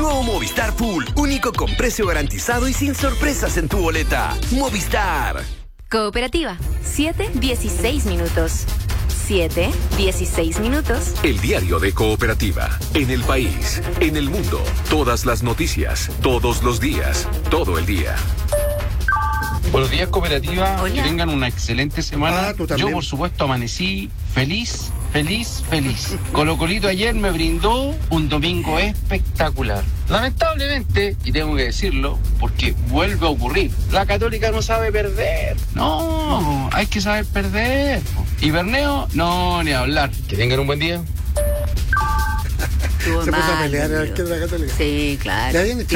Nuevo Movistar Full, único con precio garantizado y sin sorpresas en tu boleta. Movistar. Cooperativa, 7:16 minutos. 7:16 minutos. El diario de Cooperativa. En el país, en el mundo. Todas las noticias, todos los días, todo el día. Buenos días, Cooperativa. Hola. Que tengan una excelente semana. Tú también. Yo, por supuesto, amanecí feliz. Colo Colito ayer me brindó un domingo espectacular. Lamentablemente, y tengo que decirlo, porque vuelve a ocurrir, la Católica no sabe perder. No, hay que saber perder. Y Berneo, no, ni hablar. Que tengan un buen día. Estuvo Se puso a mal, pelear el amigo. arquero de la Católica. Sí, claro. Ya viene